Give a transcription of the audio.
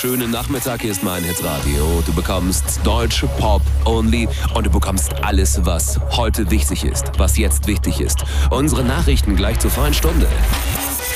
wunderschönen Nachmittag. Hier ist mein Hitradio. Du bekommst deutsche Pop only und du bekommst alles, was heute wichtig ist, was jetzt wichtig ist. Unsere Nachrichten gleich zur freien Stunde.